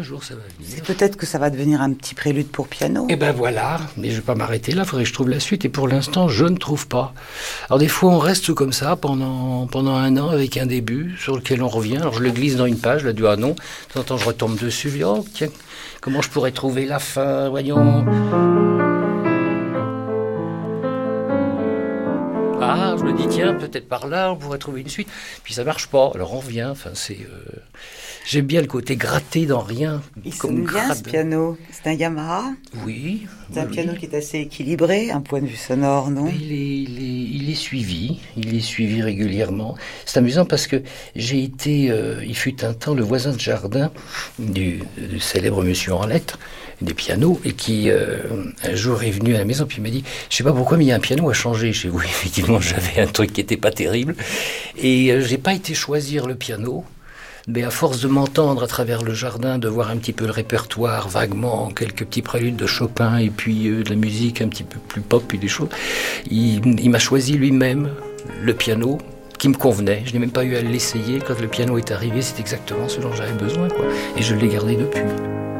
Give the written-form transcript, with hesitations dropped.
un jour ça va venir. C'est peut-être que ça va devenir un petit prélude pour piano. Et ben voilà, mais je vais pas m'arrêter là, il faudrait que je trouve la suite, et pour l'instant, je ne trouve pas. Alors des fois, on reste comme ça pendant un an avec un début sur lequel on revient, alors je le glisse dans une page, là, du ah non, de temps en temps je retombe dessus, je dis, oh tiens, comment je pourrais trouver la fin, voyons. Ah, je me dis, tiens, peut-être par là, on pourrait trouver une suite. Puis ça marche pas, alors on revient, enfin c'est... J'aime bien le côté gratté dans rien. Il sonne bien ce piano. C'est un Yamaha. Oui. C'est un piano qui est assez équilibré, un point de vue sonore, non? Il est suivi régulièrement. C'est amusant parce que j'ai été, il fut un temps, le voisin de jardin du célèbre monsieur en lettres, des pianos, et qui un jour est venu à la maison, puis il m'a dit, je sais pas pourquoi, mais il y a un piano à changer chez vous. Effectivement, j'avais un truc qui était pas terrible, et j'ai pas été choisir le piano. Mais à force de m'entendre à travers le jardin, de voir un petit peu le répertoire, vaguement, quelques petits préludes de Chopin, et puis de la musique un petit peu plus pop, et des choses, il m'a choisi lui-même le piano qui me convenait. Je n'ai même pas eu à l'essayer. Quand le piano est arrivé, c'est exactement ce dont j'avais besoin, quoi. Et je l'ai gardé depuis.